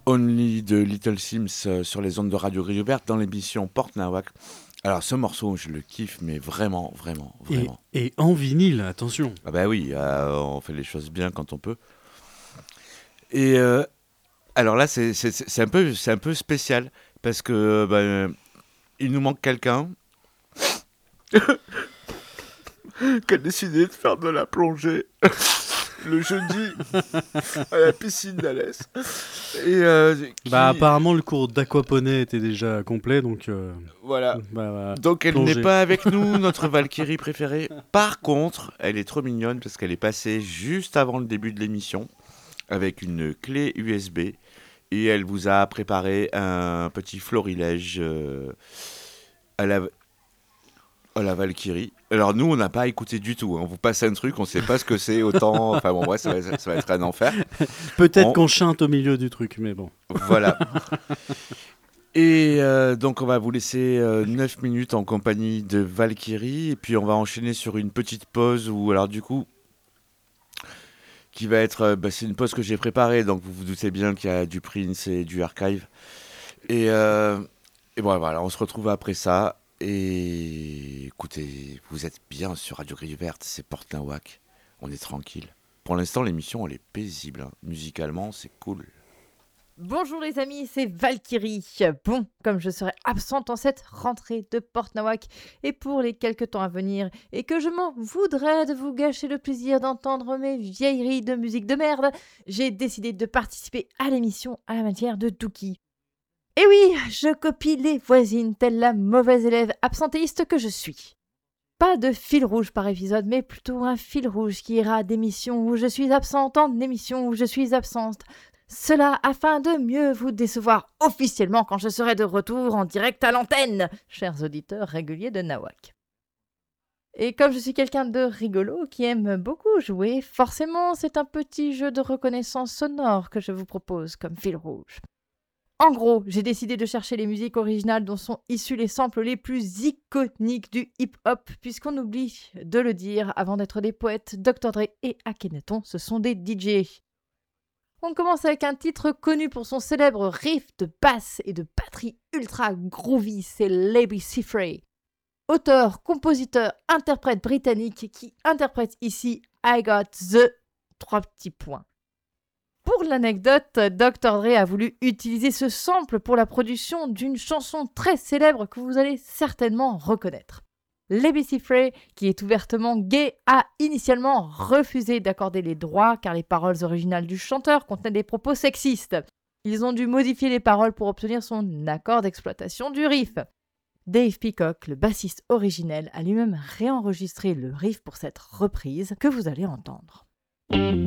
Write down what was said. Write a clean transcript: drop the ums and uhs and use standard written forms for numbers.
Only de Little Sims sur les ondes de Radio Gris-Ouverte dans l'émission Porte Nawak. Alors ce morceau, je le kiffe, mais vraiment, vraiment, vraiment. Et en vinyle, attention. Ah bah oui, on fait les choses bien quand on peut. Et alors là, c'est un peu spécial parce que il nous manque quelqu'un qui a décidé de faire de la plongée le jeudi à la piscine d'Alès. Et apparemment le cours d'aquaponie était déjà complet, donc voilà. Donc elle n'est pas avec nous, notre Valkyrie préférée. Par contre, elle est trop mignonne parce qu'elle est passée juste avant le début de l'émission avec une clé USB et elle vous a préparé un petit florilège à la Valkyrie. Alors nous, on n'a pas écouté du tout. On vous passe un truc, on sait pas ce que c'est autant. Enfin bon, bref, ça va être un enfer. Peut-être qu'on chante au milieu du truc, mais bon. Voilà. Et donc on va vous laisser 9 minutes en compagnie de Valkyrie. Et puis on va enchaîner sur une petite pause où, alors du coup, qui va être... c'est une pause que j'ai préparée. Donc vous vous doutez bien qu'il y a du Prince et du Archive. Et bon, voilà, on se retrouve après ça. Et écoutez, vous êtes bien sur Radio Gris-Ouverte, c'est Porte Nawak, on est tranquille. Pour l'instant, l'émission, elle est paisible, hein. Musicalement, c'est cool. Bonjour les amis, c'est Valkyrie. Bon, comme je serai absente en cette rentrée de Porte Nawak et pour les quelques temps à venir, et que je m'en voudrais de vous gâcher le plaisir d'entendre mes vieilleries de musique de merde, j'ai décidé de participer à l'émission à la manière de Dookie. Et oui, je copie les voisines, telle la mauvaise élève absentéiste que je suis. Pas de fil rouge par épisode, mais plutôt un fil rouge qui ira d'émissions où je suis absente en émissions où je suis absente. Cela afin de mieux vous décevoir officiellement quand je serai de retour en direct à l'antenne, chers auditeurs réguliers de Nawak. Et comme je suis quelqu'un de rigolo qui aime beaucoup jouer, forcément c'est un petit jeu de reconnaissance sonore que je vous propose comme fil rouge. En gros, j'ai décidé de chercher les musiques originales dont sont issus les samples les plus iconiques du hip-hop, puisqu'on oublie de le dire, avant d'être des poètes, Dr. Dre et Akhenaton, ce sont des DJ. On commence avec un titre connu pour son célèbre riff de basse et de batterie ultra groovy, c'est Labi Siffre. Auteur, compositeur, interprète britannique qui interprète ici I Got The... 3 petits points. Pour l'anecdote, Dr. Dre a voulu utiliser ce sample pour la production d'une chanson très célèbre que vous allez certainement reconnaître. Labi Siffre, qui est ouvertement gay, a initialement refusé d'accorder les droits car les paroles originales du chanteur contenaient des propos sexistes. Ils ont dû modifier les paroles pour obtenir son accord d'exploitation du riff. Dave Peacock, le bassiste originel, a lui-même réenregistré le riff pour cette reprise que vous allez entendre.